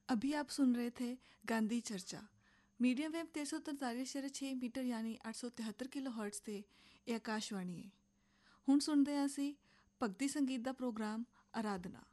अभी आप सुन रहे थे गांधी चर्चा। मीडियम वेव 343.6 मीटर यानी 873 किलो हर्ट्स ਤੇ ਇਹ ਆਕਾਸ਼ਵਾਣੀ ਹੈ। ਹੁਣ ਸੁਣਦੇ ਹਾਂ ਅਸੀਂ ਭਗਤੀ ਸੰਗੀਤ ਦਾ ਪ੍ਰੋਗਰਾਮ ਆਰਾਧਨਾ।